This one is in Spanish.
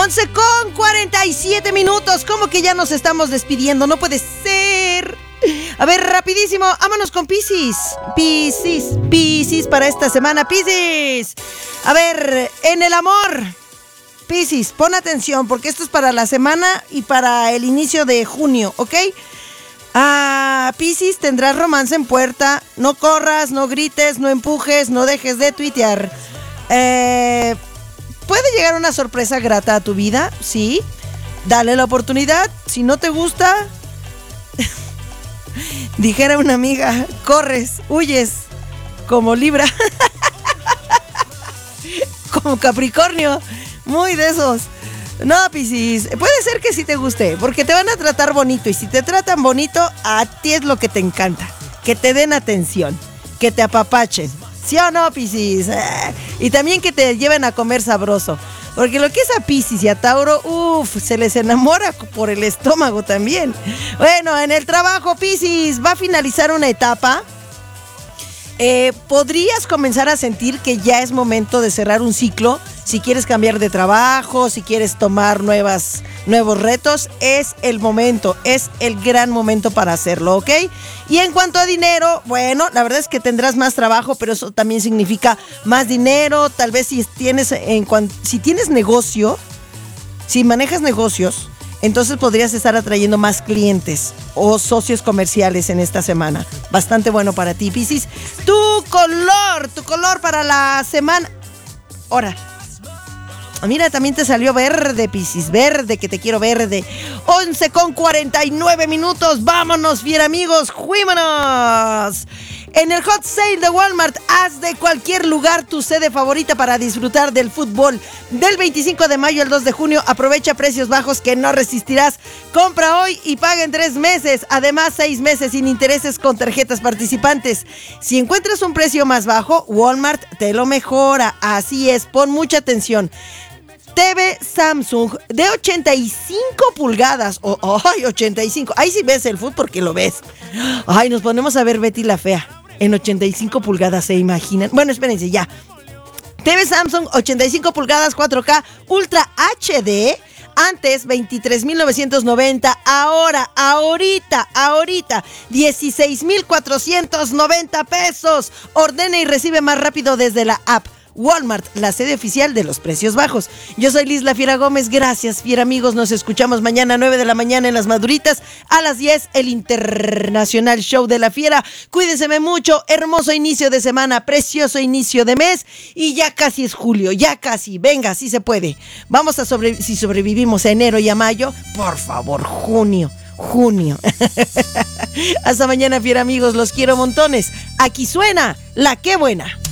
11:47. ¿Cómo que ya nos estamos despidiendo? No puede ser. A ver, rapidísimo, vámonos con Piscis para esta semana, Piscis. A ver, en el amor, Piscis, pon atención porque esto es para la semana y para el inicio de junio, ¿ok? Piscis, tendrás romance en puerta. No corras, no grites, no empujes, no dejes de tuitear. ¿Puede llegar una sorpresa grata a tu vida? Sí. Dale la oportunidad. Si no te gusta, dijera una amiga, corres, huyes, como Libra, como Capricornio, muy de esos. No, Piscis, puede ser que sí te guste, porque te van a tratar bonito, y si te tratan bonito, a ti es lo que te encanta, que te den atención, que te apapachen, ¿sí o no, Piscis? Y también que te lleven a comer sabroso, porque lo que es a Piscis y a Tauro, se les enamora por el estómago también. Bueno, en el trabajo, Piscis, va a finalizar una etapa. Podrías comenzar a sentir que ya es momento de cerrar un ciclo. Si quieres cambiar de trabajo, si quieres tomar nuevos retos, es el momento, es el gran momento para hacerlo, ¿ok? Y en cuanto a dinero, bueno, la verdad es que tendrás más trabajo, pero eso también significa más dinero. Tal vez si tienes negocio, si manejas negocios, entonces podrías estar atrayendo más clientes o socios comerciales en esta semana. Bastante bueno para ti, Piscis. Tu color para la semana. Ahora, mira, también te salió verde, Piscis, verde, que te quiero verde. 11:49. Vámonos, bien amigos, ¡juímonos! En el Hot Sale de Walmart, haz de cualquier lugar tu sede favorita para disfrutar del fútbol. Del 25 de mayo al 2 de junio, aprovecha precios bajos que no resistirás. Compra hoy y paga en 3 meses. Además, 6 meses sin intereses con tarjetas participantes. Si encuentras un precio más bajo, Walmart te lo mejora. Así es, pon mucha atención. TV Samsung de 85 pulgadas. 85. Ahí sí ves el fútbol porque lo ves. Ay, nos ponemos a ver Betty la Fea en 85 pulgadas, ¿se imaginan? Bueno, espérense, ya. TV Samsung 85 pulgadas 4K Ultra HD. Antes 23,990, ahorita 16,490 pesos. Ordena y recibe más rápido desde la app. Walmart, la sede oficial de los precios bajos. Yo soy Liz La Fiera Gómez. Gracias, fiera amigos. Nos escuchamos mañana a 9 de la mañana en Las Maduritas. A las 10, el Internacional Show de la Fiera. Cuídense mucho. Hermoso inicio de semana. Precioso inicio de mes. Y ya casi es julio. Ya casi. Venga, sí se puede. Vamos a si sobrevivimos a enero y a mayo. Por favor, junio. Hasta mañana, fiera amigos. Los quiero montones. Aquí suena La Qué Buena.